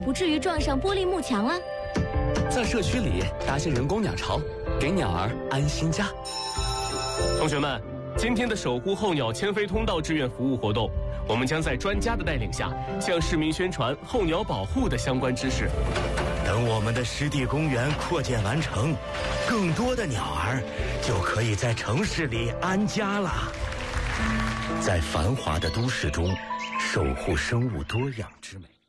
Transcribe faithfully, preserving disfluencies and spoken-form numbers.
不至于撞上玻璃幕墙啊。 在社区里搭建人工鸟巢，给鸟儿安心家。 同学们，今天的守护候鸟迁飞通道志愿服务活动，我们将在专家的带领下，向市民宣传候鸟保护的相关知识。 等我们的湿地公园扩建完成，更多的鸟儿就可以在城市里安家了。在繁华的都市中，守护生物多样之美。